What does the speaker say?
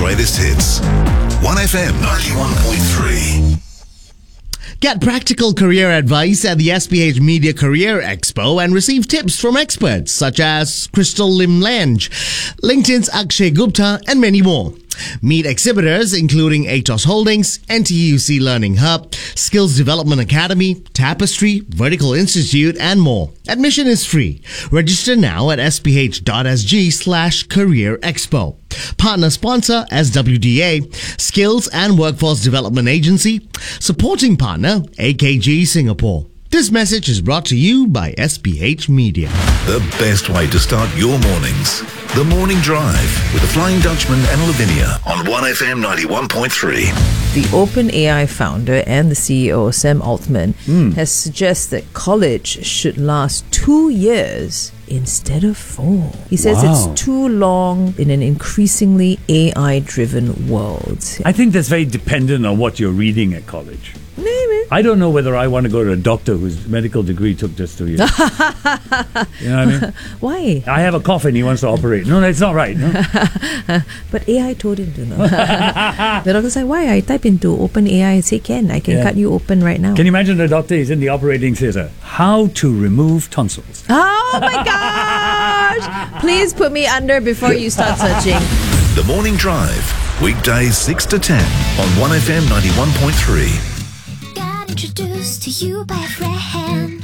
greatest hits. 1FM 91.3. Get practical career advice at the SPH Media Career Expo and receive tips from experts such as Crystal Lim Lange, LinkedIn's Akshay Gupta, and many more. Meet exhibitors including Atos Holdings, NTUC Learning Hub, Skills Development Academy, Tapestry, Vertical Institute, and more. Admission is free. Register now at sph.sg/career expo. Partner sponsor SWDA, Skills and Workforce Development Agency. Supporting partner AKG Singapore. This message is brought to you by SPH Media. The best way to start your mornings. The Morning Drive with the Flying Dutchman and Lavinia on 1FM 91.3. The OpenAI founder and the CEO, Sam Altman, has suggested that college should last 2 years instead of 4. He says it's too long in an increasingly AI-driven world. I think that's very dependent on what you're reading at college. Maybe. I don't know whether I want to go to a doctor whose medical degree took just 2 years. You know what I mean? Why? I have a cough and he wants to operate. No, that's not right. No? But AI told him to. No? The doctor said, why? I type into OpenAI and say, I can cut you open right now. Can you imagine the doctor is in the operating theatre? How to remove tonsils. Oh my gosh! Please put me under before you start searching. The Morning Drive, weekdays 6 to 10 on 1FM 91.3. Got introduced to you by a friend.